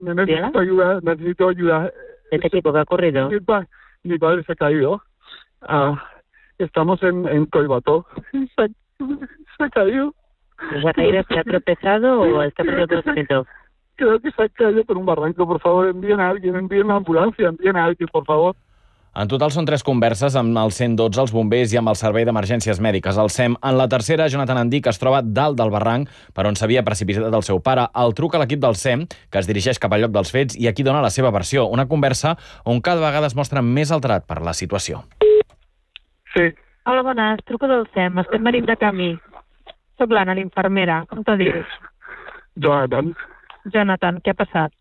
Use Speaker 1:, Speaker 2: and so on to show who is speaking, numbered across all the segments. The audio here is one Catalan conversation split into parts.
Speaker 1: Necesito ayuda, necesito ayuda.
Speaker 2: ¿De qué tipo? ¿Qué ha ocurrido?
Speaker 1: Mi padre se ha caído. Estamos en Coibató. Se ha caído.
Speaker 2: ¿Se ha caído, se ha tropezado o está perdiendo conocimiento?
Speaker 1: Creo que se ha caído por un barranco. Por favor, envíen a alguien, envíen una ambulancia, envíen a alguien, por favor.
Speaker 3: En total són 3 converses amb el 112, els bombers i amb el Servei d'Emergències Mèdiques, el SEM. En la tercera, Jonathan Andic es troba dalt del barranc per on s'havia precipitat el seu pare. El truca a l'equip del SEM, que es dirigeix cap al lloc dels fets i aquí dona la seva versió. Una conversa on cada vegada es mostra més alterat per la situació.
Speaker 1: Sí.
Speaker 4: Hola, bones. Truco del SEM. Estem venint de camí. Soc l'Anna, l'infermera. Com te dius?
Speaker 1: Jonathan.
Speaker 4: Jonathan, què ha passat?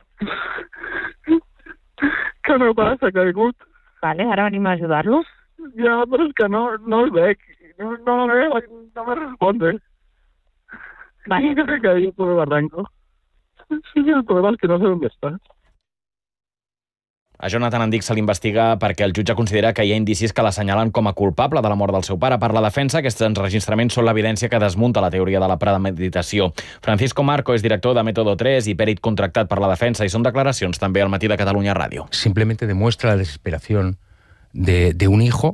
Speaker 1: Que el meu pare s'ha caigut.
Speaker 4: Vale, ara venim a ajudar-lo.
Speaker 1: Ja, però és que no el veig. No me responde.
Speaker 4: Vale.
Speaker 1: Que se caído por el barranco. Sí, el problema es que no sé dónde está.
Speaker 3: A Jonathan Andic se l'investiga perquè el jutge considera que hi ha indicis que l'assenyalen com a culpable de la mort del seu pare. Per la defensa, aquests enregistraments són l'evidència que desmunta la teoria de la premeditació. Francisco Marco és director de Método 3 i pèrit contractat per la defensa i són declaracions també al Matí de Catalunya Ràdio.
Speaker 5: Simplemente demuestra la desesperación de un hijo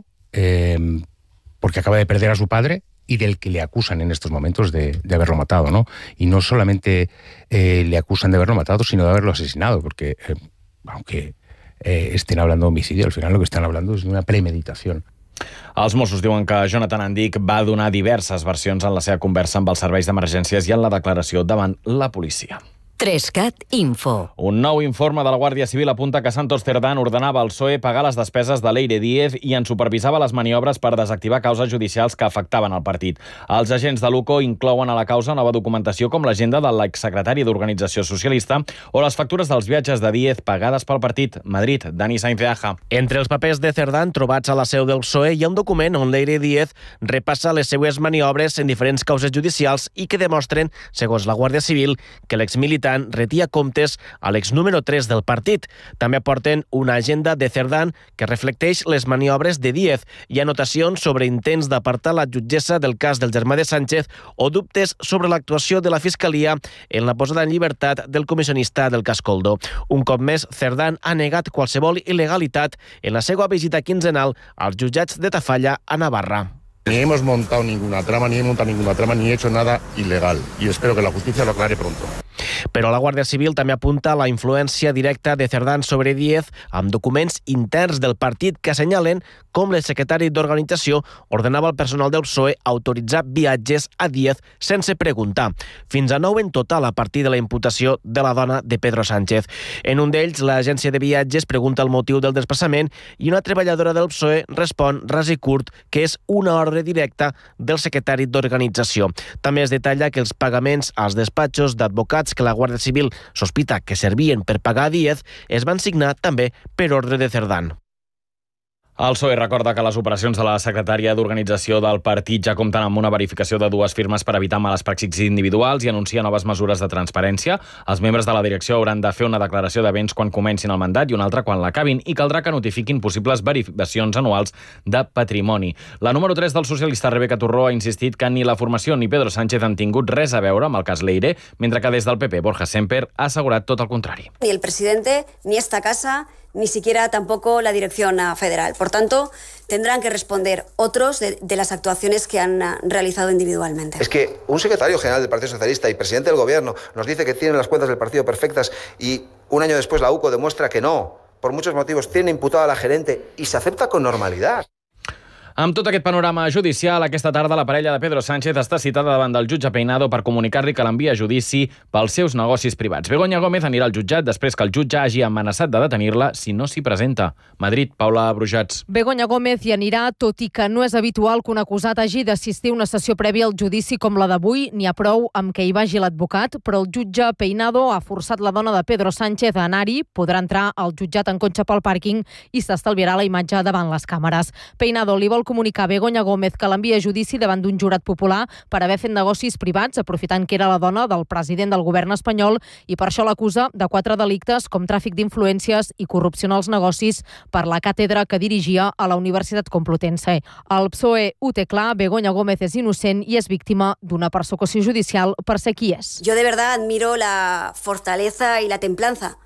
Speaker 5: porque acaba de perder a su padre y del que le acusan en estos momentos de haberlo matado, ¿no? Y no solamente le acusan de haberlo matado, sino de haberlo asesinado, porque aunque estén hablando de homicidio, al final lo que están hablando es de una premeditación.
Speaker 3: Els Mossos diuen que Jonathan Andic va donar diverses versions en la seva conversa amb els serveis d'emergències i en la declaració davant la policia.
Speaker 6: 3CAT Info.
Speaker 3: Un nou informe de la Guàrdia Civil apunta que Santos Cerdán ordenava al PSOE pagar les despeses de Leire Díez i en supervisava les maniobres per desactivar causes judicials que afectaven el partit. Els agents de l'UCO inclouen a la causa nova documentació com l'agenda de l'exsecretari d'Organització Socialista o les factures dels viatges de Díez pagades pel partit. Madrid, Dani Sainz de Aja.
Speaker 7: Entre els papers de Cerdán trobats a la seu del PSOE hi ha un document on Leire Díez repassa les seues maniobres en diferents causes judicials i que demostren, segons la Guàrdia Civil, que l'exmilitant retia comptes a l'ex número 3 del partit. També aporten una agenda de Cerdán que reflecteix les maniobres de Díez i anotacions sobre intents d'apartar la jutgessa del cas del germà de Sánchez o dubtes sobre l'actuació de la Fiscalia en la posada en llibertat del comissionista del cas Coldo. Un cop més, Cerdán ha negat qualsevol il·legalitat en la seva visita quinzenal als jutjats de Tafalla a Navarra.
Speaker 8: Ni hemos montado ninguna trama, ni he hecho nada ilegal. Y espero que la justicia lo aclare pronto.
Speaker 7: Però la Guàrdia Civil també apunta la influència directa de Cerdán sobre Díez amb documents interns del partit que assenyalen com el secretari d'organització ordenava al personal del PSOE autoritzar viatges a Díez sense preguntar. Fins a 9 en total a partir de la imputació de la dona de Pedro Sánchez. En un d'ells, l'agència de viatges pregunta el motiu del desplaçament i una treballadora del PSOE respon ras i curt que és una ordre directa del secretari d'organització. També es detalla que els pagaments als despatxos d'advocats que la Guàrdia Civil sospita que servien per pagar a Díez es van signar també per ordre de Cerdán.
Speaker 3: El PSOE recorda que les operacions de la secretària d'Organització del partit ja compten amb una verificació de 2 firmes per evitar males pràctiques individuals i anuncia noves mesures de transparència. Els membres de la direcció hauran de fer una declaració de béns quan comencin el mandat i una altra quan l'acabin i caldrà que notifiquin possibles verificacions anuals de patrimoni. La número 3 del socialista Rebeca Turró ha insistit que ni la formació ni Pedro Sánchez han tingut res a veure amb el cas Leire, mentre que des del PP Borja Semper ha assegurat tot el contrari.
Speaker 9: Ni el presidente, ni esta casa, ni siquiera tampoco la dirección federal. Por tanto, tendrán que responder otros de las actuaciones que han realizado individualmente.
Speaker 10: Es que un secretario general del Partido Socialista y presidente del Gobierno nos dice que tienen las cuentas del partido perfectas y un año después la UCO demuestra que no. Por muchos motivos tiene imputada a la gerente y se acepta con normalidad.
Speaker 3: Amb tot aquest panorama judicial, aquesta tarda la parella de Pedro Sánchez està citada davant del jutge Peinado per comunicar-li que l'envia a judici pels seus negocis privats. Begoña Gómez anirà al jutjat després que el jutge hagi amenaçat de detenir-la si no s'hi presenta. Madrid, Paula Brujats.
Speaker 11: Begoña Gómez hi anirà, tot i que no és habitual que un acusat hagi d'assistir a una sessió prèvia al judici com la d'avui. N'hi ha prou amb que hi vagi l'advocat, però el jutge Peinado ha forçat la dona de Pedro Sánchez a anar-hi, podrà entrar al jutjat en cotxe pel pàrquing i s'estalviarà la imatge davant les càmeres. Peinado li vol comunicar a Begoña Gómez que l'envia a judici davant d'un jurat popular per haver fet negocis privats, aprofitant que era la dona del president del govern espanyol, i per això l'acusa de 4 delictes com tràfic d'influències i corrupció en els negocis per la càtedra que dirigia a la Universitat Complutense. El PSOE ho té clar, Begoña Gómez és innocent i és víctima d'una persecució judicial per ser qui és.
Speaker 9: Yo de verdad admiro la fortaleza y la templanza